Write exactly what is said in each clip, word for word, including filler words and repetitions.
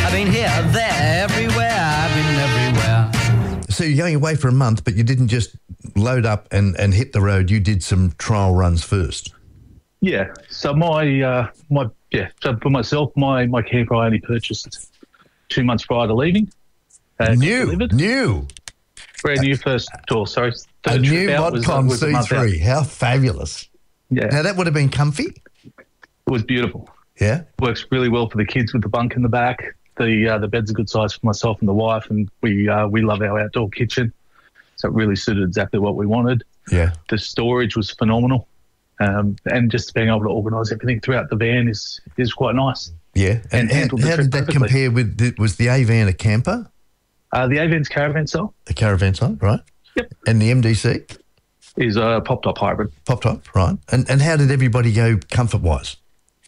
I've been here, there, everywhere. I've been everywhere. So you're going away for a month, but you didn't just load up and, and hit the road. You did some trial runs first. Yeah. So my uh, my yeah. So for myself, my my camper I only purchased two months prior to leaving. Uh, New, delivered. new. Brand new first tour. Sorry, A third new trip out was, uh, ModCon was a month out. C three. How fabulous. Yeah. Now, that would have been comfy? It was beautiful. Yeah? Works really well for the kids with the bunk in the back. The uh, the bed's a good size for myself and the wife, and we uh, we love our outdoor kitchen, so it really suited exactly what we wanted. Yeah. The storage was phenomenal, um, and just being able to organise everything throughout the van is is quite nice. Yeah. And, And how, handled the how trip did that perfectly. compare with, the, was the A-Van a camper? Uh, the A-Van's caravan cell A caravan site, right? Yep. And the M D C? is a pop-top hybrid. Pop top, right. And and how did everybody go comfort-wise?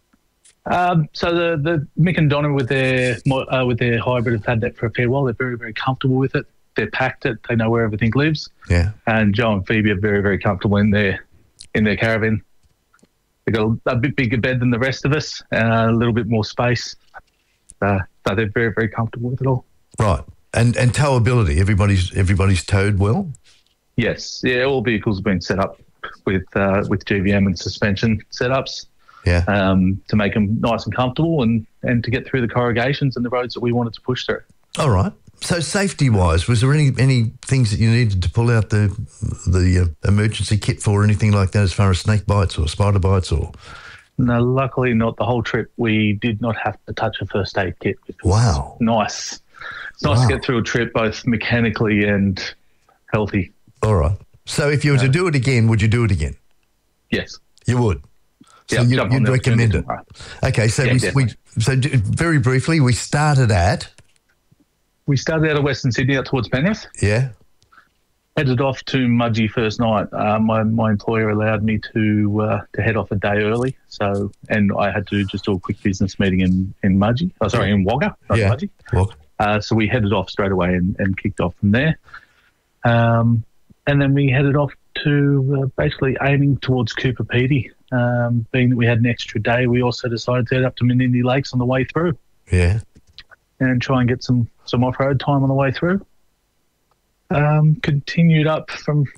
Um, so the the Mick and Donna with their mo- uh, with their hybrid have had that for a fair while. They're very very comfortable with it. They're packed it. They know where everything lives. Yeah. And Joe and Phoebe are very very comfortable in their in their caravan. They've got a, a bit bigger bed than the rest of us, and a little bit more space. Uh, so they're very very comfortable with it all. Right. And and towability, everybody's everybody's towed well? Yes, yeah. All vehicles have been set up with uh, with G V M and suspension setups. Yeah. Um, to make them nice and comfortable and, and to get through the corrugations and the roads that we wanted to push through. All right. So safety-wise, was there any any things that you needed to pull out the the uh, emergency kit for, or anything like that, as far as snake bites or spider bites or? No, luckily not the whole trip. We did not have to touch a first aid kit. Which was Wow. Nice. It's nice Wow. to get through a trip both mechanically and healthy. All right. So if you were to do it again, would you do it again? Yes. You would. So Yeah, you, jump on you'd the recommend it. opportunity Okay. So Yeah, we, we definitely. so d- very briefly, we started at We started out of Western Sydney out towards Penrith. yeah. Headed off to Mudgee first night. Uh, my my employer allowed me to uh, to head off a day early, so and I had to just do a quick business meeting in in Mudgee. Oh, sorry, in Wagga, not Yeah. Mudgee. Well, Uh, so we headed off straight away and, and kicked off from there. Um, and then we headed off to uh, basically aiming towards Cooper Pedy. Um, being that we had an extra day, we also decided to head up to Menindee Lakes on the way through yeah. and try and get some, some off-road time on the way through. Um, continued up from